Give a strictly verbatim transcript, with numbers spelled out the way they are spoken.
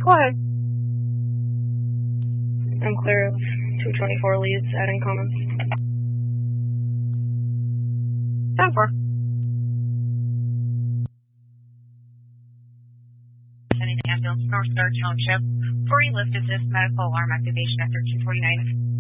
Go ahead. I'm clear of two twenty-four leads, adding comments. ten four. Sending the ambulance North Star Township. For lift assist medical alarm activation after two forty-nine.